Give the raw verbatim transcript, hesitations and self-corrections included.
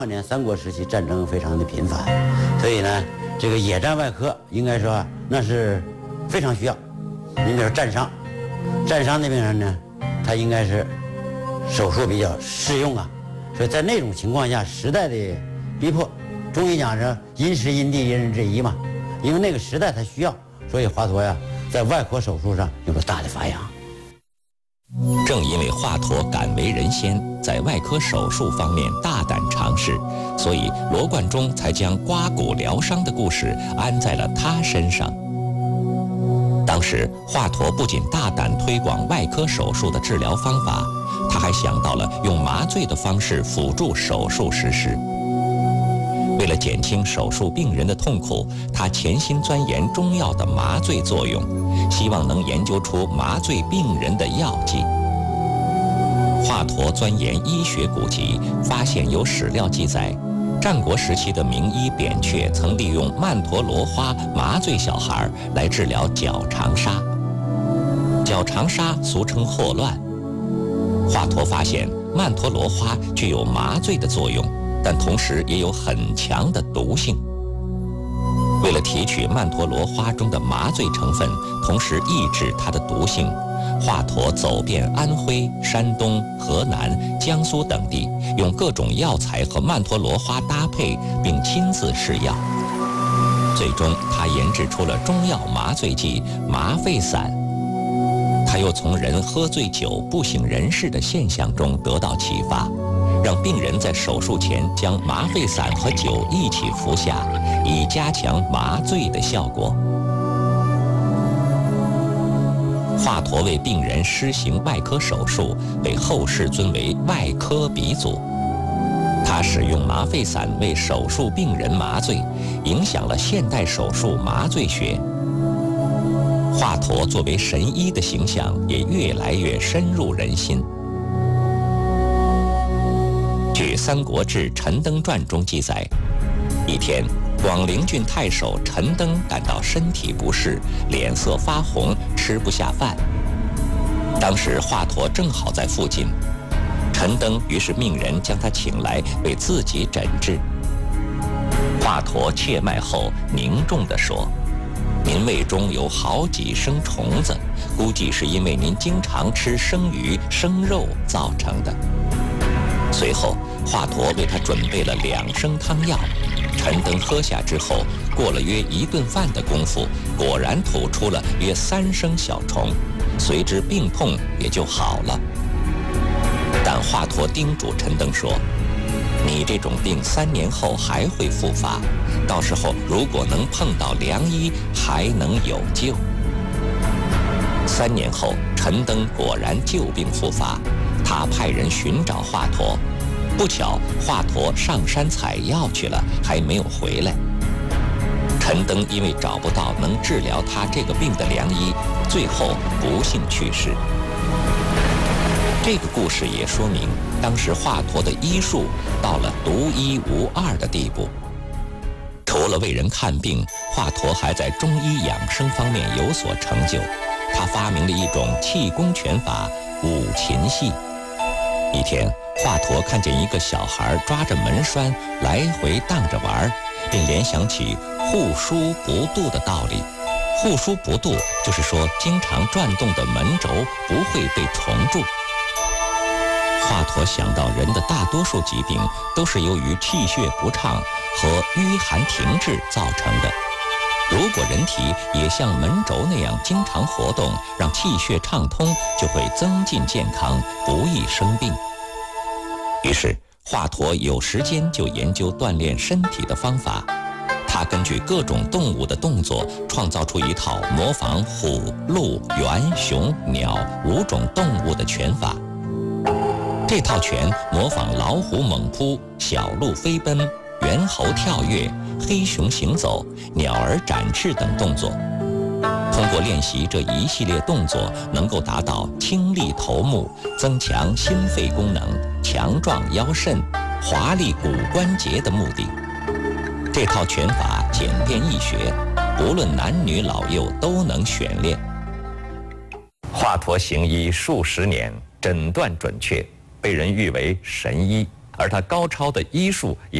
当年三国时期战争非常的频繁，所以呢，这个野战外科应该说那是非常需要。你比如说战伤，战伤的病人呢，他应该是手术比较适用啊。所以在那种情况下，时代的逼迫，中医讲是因时因地因人制宜嘛，因为那个时代它需要，所以华佗呀在外科手术上有了大的发扬。 正因为华佗敢为人先，在外科手术方面大胆尝试，所以罗贯中才将刮骨疗伤的故事安在了他身上。当时华佗不仅大胆推广外科手术的治疗方法，他还想到了用麻醉的方式辅助手术实施。为了减轻手术病人的痛苦，他潜心钻研中药的麻醉作用，希望能研究出麻醉病人的药剂。华佗钻研医学古籍，发现有史料记载，战国时期的名医扁鹊曾利用曼陀罗花麻醉小孩来治疗脚长沙。脚长沙俗称霍乱，华佗发现曼陀罗花具有麻醉的作用，但同时也有很强的毒性。为了提取曼陀罗花中的麻醉成分，同时抑制它的毒性，华佗走遍安徽、山东、河南、江苏等地，用各种药材和曼陀罗花搭配，并亲自试药。最终，他研制出了中药麻醉剂麻沸散。他又从人喝醉酒不省人事的现象中得到启发，让病人在手术前将麻沸散和酒一起服下，以加强麻醉的效果。华佗为病人施行外科手术，被后世尊为外科鼻祖。他使用麻沸散为手术病人麻醉，影响了现代手术麻醉学。华佗作为神医的形象也越来越深入人心。据《三国志·陈登传》中记载，一天，广陵郡太守陈登感到身体不适，脸色发红，吃不下饭。当时华佗正好在附近，陈登于是命人将他请来为自己诊治。华佗切脉后凝重地说：“您胃中有好几升虫子，估计是因为您经常吃生鱼、生肉造成的。”随后，华佗为他准备了两升汤药。陈登喝下之后，过了约一顿饭的功夫，果然吐出了约三升小虫，随之病痛也就好了。但华佗叮嘱陈登说：“你这种病三年后还会复发，到时候如果能碰到良医，还能有救。”三年后，陈登果然旧病复发，他派人寻找华佗，不巧华佗上山采药去了，还没有回来。陈登因为找不到能治疗他这个病的良医，最后不幸去世。这个故事也说明，当时华佗的医术到了独一无二的地步。除了为人看病，华佗还在中医养生方面有所成就。他发明了一种气功拳法五禽戏。一天，华佗看见一个小孩抓着门栓来回荡着玩，并联想起护枢不蠹的道理。护枢不蠹就是说，经常转动的门轴不会被虫蛀。华佗想到人的大多数疾病都是由于气血不畅和淤寒停滞造成的。如果人体也像门轴那样经常活动，让气血畅通，就会增进健康，不易生病。于是华佗有时间就研究锻炼身体的方法。他根据各种动物的动作，创造出一套模仿虎、鹿、猿、熊、鸟五种动物的拳法。这套拳模仿老虎猛扑、小鹿飞奔、猿猴跳跃、黑熊行走、鸟儿展翅等动作。通过练习这一系列动作，能够达到清利头目、增强心肺功能、强壮腰肾、华丽骨关节的目的。这套拳法简便易学，不论男女老幼都能选练。华佗行医数十年，诊断准确，被人誉为神医。 而他高超的医术也